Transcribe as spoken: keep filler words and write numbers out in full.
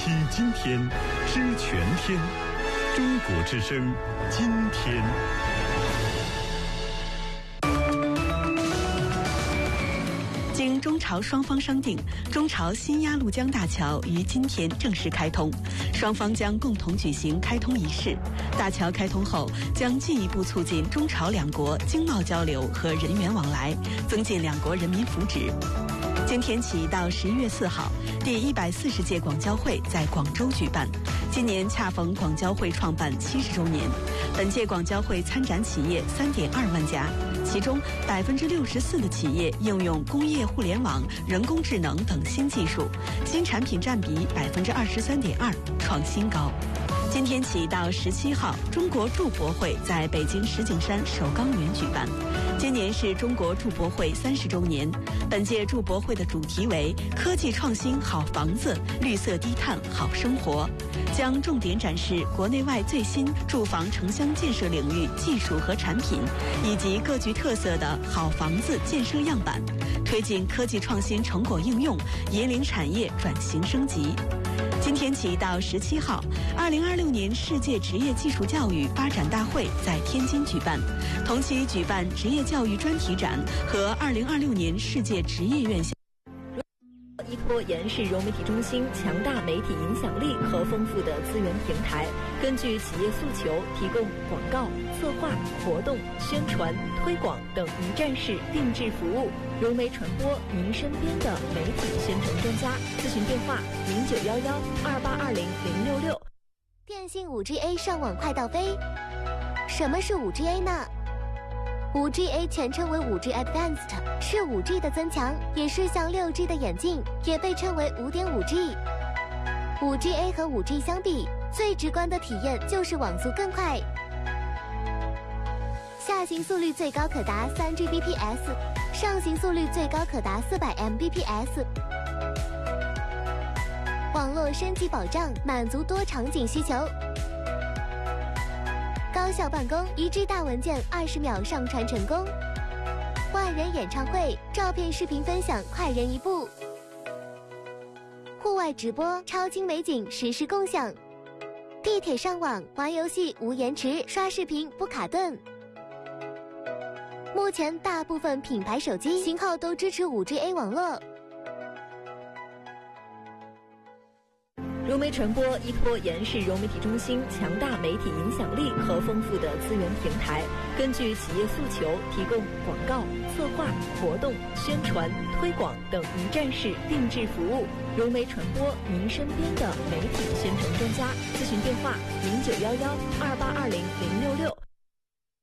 听今天，知全天。中国之声，今天。经中朝双方商定，中朝新鸭绿江大桥于今天正式开通，双方将共同举行开通仪式。大桥开通后，将进一步促进中朝两国经贸交流和人员往来，增进两国人民福祉。今天起到十一月四号，第一百四十届广交会在广州举办。今年恰逢广交会创办七十周年，本届广交会参展企业三点二万家，其中百分之六十四的企业应用工业互联网、人工智能等新技术，新产品占比百分之二十三点二，创新高。今天起到十七号，中国筑博会在北京石景山首钢园举办。今年是中国筑博会三十周年，本届筑博会的主题为科技创新好房子，绿色低碳好生活，将重点展示国内外最新住房城乡建设领域技术和产品，以及各具特色的好房子建设样板，推进科技创新成果应用，引领产业转型升级。今天起到十七号，二零二六年世界职业技术教育发展大会在天津举办，同期举办职业教育专题展和二零二六年世界职业院校。 依托延世融媒体中心强大媒体影响力和丰富的资源平台，根据企业诉求提供广告、策划、活动、宣传、推广等一站式定制服务。融媒传播，您身边的媒体宣传专家。咨询电话：零九幺幺二八二零零六六。 电信 五 G A 上网快到飞。什么是 五 G A 呢？五 G A 全称为 五 G Advanced， 是 五 G 的增强，也是向 六 G 的演进，也被称为 五点五 G。五 G A 和 五 G 相比，最直观的体验就是网速更快，下行速率最高可达 三 G B P S， 上行速率最高可达 四百 M B P S。 网络升级保障，满足多场景需求。高效办公，一 G 大文件二十秒上传成功。万人演唱会，照片视频分享快人一步。户外直播，超清美景实时共享。地铁上网，玩游戏无延迟，刷视频不卡顿。目前大部分品牌手机型号都支持 五 G A 网络。 融媒传播依托延世融媒体中心强大媒体影响力和丰富的资源平台，根据企业诉求提供广告、策划、活动、宣传、推广等一站式定制服务。融媒传播，您身边的媒体宣传专家。咨询电话：零九幺幺二八二零零六六。